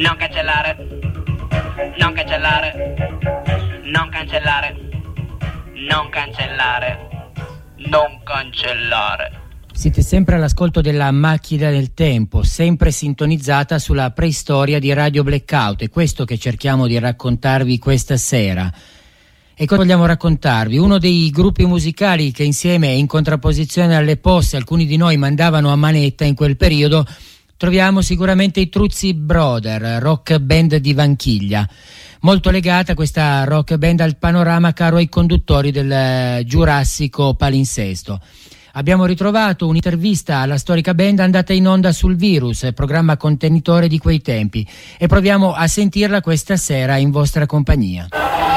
Non cancellare. Non cancellare. Non cancellare. Non cancellare. Non cancellare. Siete sempre all'ascolto della Macchina del Tempo, sempre sintonizzata sulla preistoria di Radio Blackout. È questo che cerchiamo di raccontarvi questa sera. E cosa vogliamo raccontarvi? Uno dei gruppi musicali che insieme e in contrapposizione alle Posse alcuni di noi mandavano a manetta in quel periodo, troviamo sicuramente i Truzzi Brother, rock band di Vanchiglia. Molto legata questa rock band al panorama caro ai conduttori del giurassico palinsesto. Abbiamo ritrovato un'intervista alla storica band andata in onda sul Virus, programma contenitore di quei tempi, e proviamo a sentirla questa sera in vostra compagnia.